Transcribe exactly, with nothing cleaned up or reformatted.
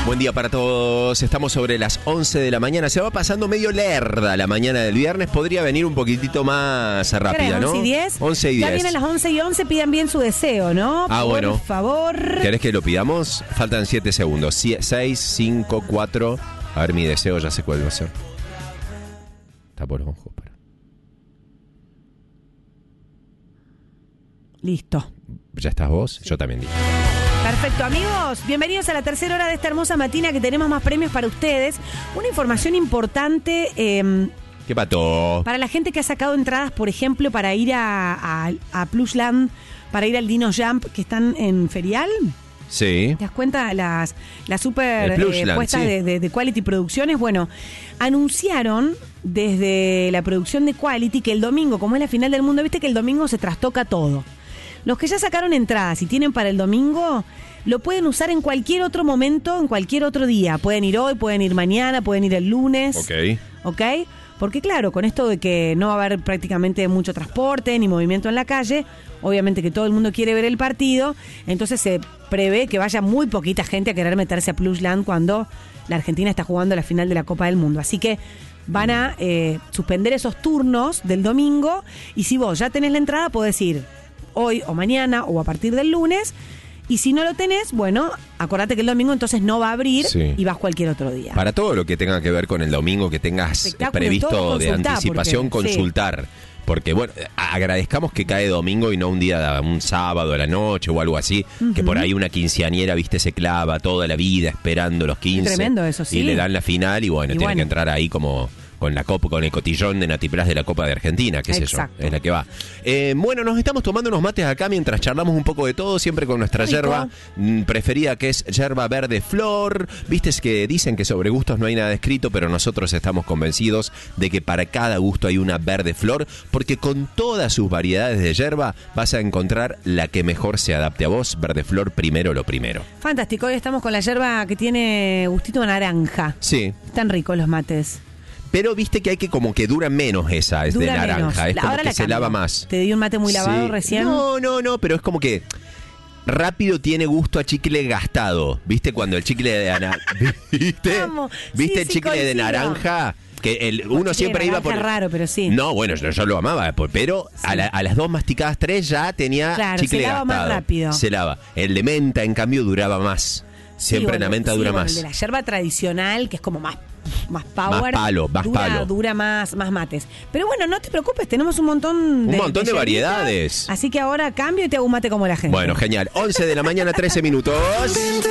Buen día para todos. Estamos sobre las once de la mañana. Se va pasando medio lerda la mañana del viernes. Podría venir un poquitito más rápida, ¿no? once y diez. once y diez. Ya vienen las once y once. Pidan bien su deseo, ¿no? Ah, Por bueno. Por favor. ¿Querés que lo pidamos? Faltan siete segundos. seis, cinco, cuatro. A ver, mi deseo ya sé cuál va a ser. Está por ojo, pero... Listo. ¿Ya estás vos? Sí. Yo también digo. Perfecto, amigos. Bienvenidos a la tercera hora de esta hermosa matina que tenemos más premios para ustedes. Una información importante... Eh, ¿Qué pató? Para la gente que ha sacado entradas, por ejemplo, para ir a, a, a Plusland, para ir al Dino Jump, que están en Ferial. Sí. ¿Te das cuenta? Las, las super eh, puestas sí. de, de, de Quality Producciones. Bueno, anunciaron desde la producción de Quality que el domingo, como es la final del mundo, viste que el domingo se trastoca todo. Los que ya sacaron entradas y tienen para el domingo, lo pueden usar en cualquier otro momento, en cualquier otro día. Pueden ir hoy, pueden ir mañana, pueden ir el lunes. Ok. ¿Ok? Porque claro, con esto de que no va a haber prácticamente mucho transporte ni movimiento en la calle, obviamente que todo el mundo quiere ver el partido, entonces se prevé que vaya muy poquita gente a querer meterse a Plusland cuando la Argentina está jugando la final de la Copa del Mundo. Así que van a eh, suspender esos turnos del domingo y si vos ya tenés la entrada podés ir hoy o mañana o a partir del lunes. Y si no lo tenés, bueno, acordate que el domingo entonces no va a abrir sí. y vas cualquier otro día. Para todo lo que tenga que ver con el domingo, que tengas previsto de anticipación, porque, consultar. Sí. Porque, bueno, agradezcamos que cae domingo y no un día, un sábado a la noche o algo así, uh-huh. que por ahí una quinceañera, viste, se clava toda la vida esperando los quince. Tremendo eso, sí. Y le dan la final y, bueno, y tiene bueno. que entrar ahí como... con la copa, con el cotillón de Natiplas de la Copa de Argentina, qué sé yo, es la que va. Eh, bueno, nos estamos tomando unos mates acá mientras charlamos un poco de todo, siempre con nuestra yerba preferida, que es yerba verde flor. Viste que dicen que sobre gustos no hay nada escrito, pero nosotros estamos convencidos de que para cada gusto hay una verde flor, porque con todas sus variedades de yerba vas a encontrar la que mejor se adapte a vos. Verde flor, primero lo primero. Fantástico, hoy estamos con la yerba que tiene gustito naranja. Sí. Están ricos los mates. Pero viste que hay que como que dura menos esa, es dura de naranja, menos. Es como Ahora que se cambio. lava más. ¿Te di un mate muy lavado sí. recién? No, no, no, pero es como que rápido tiene gusto a chicle gastado. ¿Viste cuando el chicle de naranja... ¿Viste? Vamos. ¿Viste sí, el sí, chicle coincido. de naranja? Que el, uno siempre iba por... raro, pero sí. No, bueno, yo, yo lo amaba, pero sí. a, la, a las dos masticadas tres ya tenía claro, chicle se lava gastado. más rápido. Se lava. El de menta, en cambio, duraba más. Siempre sí, bueno, la menta sí, dura bueno, más. El de la yerba tradicional, que es como más... más power, más palo, más dura, palo. dura más, más mates. Pero bueno, no te preocupes, tenemos un montón de Un montón de, de variedades. Así que ahora cambio y te hago un mate como la gente. Bueno, genial. once de la mañana, trece minutos.